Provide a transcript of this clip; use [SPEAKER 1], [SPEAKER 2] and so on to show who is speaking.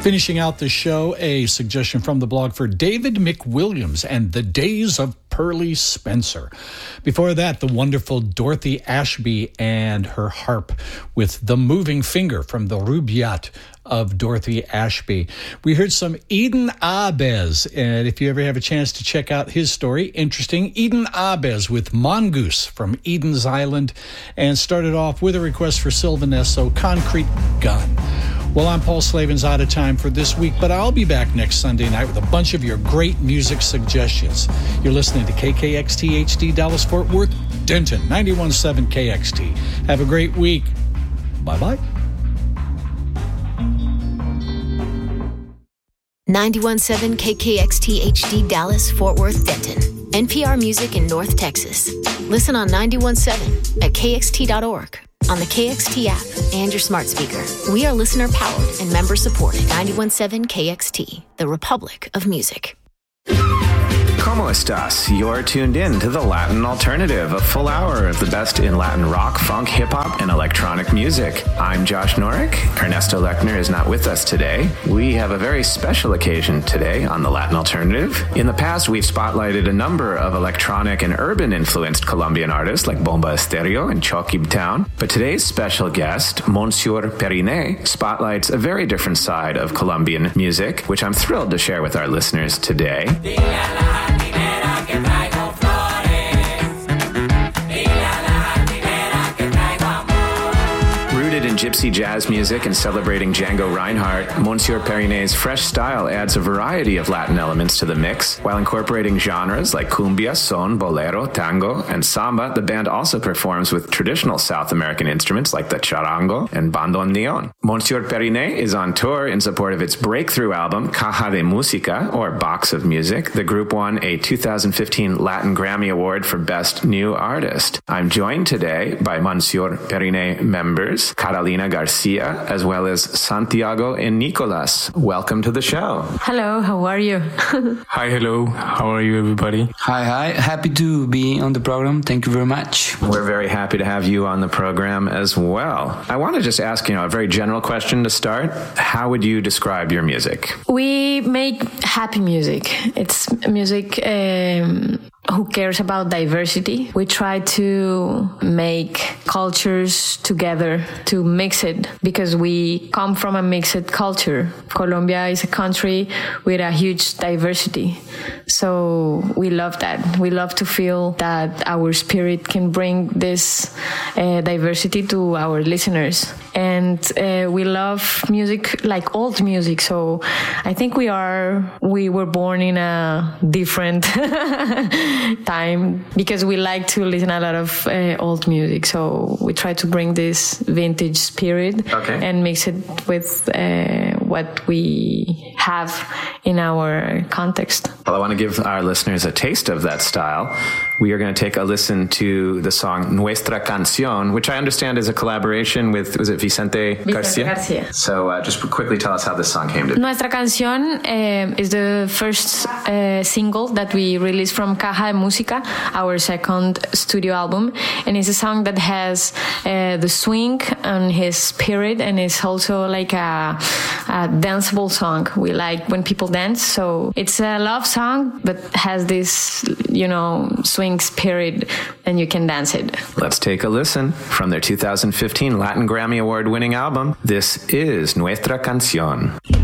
[SPEAKER 1] Finishing out the show, a suggestion from the blog for David McWilliams and the Days of Pearly Spencer. Before that, the wonderful Dorothy Ashby and her harp with The Moving Finger from the Rubaiyat of Dorothy Ashby. We heard some Eden Ahbez, and if you ever have a chance to check out his story, interesting. Eden Ahbez with Mongoose from Eden's Island, and started off with a request for Sylvan Esso, Concrete Gun. Well, I'm Paul Slavin's out of time for this week, but I'll be back next Sunday night with a bunch of your great music suggestions. You're listening to KKXT HD Dallas Fort Worth, Denton, 91.7 KXT. Have a great week. Bye-bye.
[SPEAKER 2] 91.7 KKXT HD Dallas Fort Worth, Denton. NPR Music in North Texas. Listen on 91.7 at KXT.org. On the KXT app and your smart speaker. We are listener-powered and member-supported. 91.7 KXT, the Republic of Music.
[SPEAKER 3] ¿Cómo estás? You're tuned in to The Latin Alternative, a full hour of the best in Latin rock, funk, hip-hop, and electronic music. I'm Josh Norick. Ernesto Lechner is not with us today. We have a very special occasion today on The Latin Alternative. In the past, we've spotlighted a number of electronic and urban-influenced Colombian artists like Bomba Estéreo and Chokib Town. But today's special guest, Monsieur Periné, spotlights a very different side of Colombian music, which I'm thrilled to share with our listeners today. Rooted in gypsy jazz music and celebrating Django Reinhardt, Monsieur Periné's fresh style adds a variety of Latin elements to the mix. While incorporating genres like cumbia, son, bolero, tango, and samba, the band also performs with traditional South American instruments like the charango and bandoneon. Monsieur Periné is on tour in support of its breakthrough album, Caja de Música, or Box of Music. The group won a 2015 Latin Grammy Award for Best New Artist. I'm joined today by Monsieur Periné members, Carolina Garcia, as well as Santiago and Nicolas. Welcome to the show.
[SPEAKER 4] Hello, how are you?
[SPEAKER 5] Hi, hello. How are you, everybody?
[SPEAKER 6] Hi. Happy to be on the program. Thank you very much.
[SPEAKER 3] We're very happy to have you on the program as well. I want to just ask, a very general question to start. How would you describe your music?
[SPEAKER 4] We make happy music. It's music who cares about diversity. We try to make cultures together, to mix it, because we come from a mixed culture. Colombia is a country with a huge diversity. So we love that. We love to feel that our spirit can bring this diversity to our listeners. And we love music like old music. So I think we were born in a different time, because we like to listen a lot of old music. So we try to bring this vintage spirit and mix it with what we have in our context.
[SPEAKER 3] Well, I want to give our listeners a taste of that style. We are going to take a listen to the song Nuestra Canción, which I understand is a collaboration with, was it Vicente Garcia? So just quickly tell us how this song came to be.
[SPEAKER 4] Nuestra Canción is the first single that we released from Caja de Música, our second studio album. And it's a song that has the swing and his spirit, and it's also like a danceable song. We like when people dance. So it's a love song, but has this, swing spirit, and you can dance it.
[SPEAKER 3] Let's take a listen from their 2015 Latin Grammy Award winning album. This is Nuestra Canción.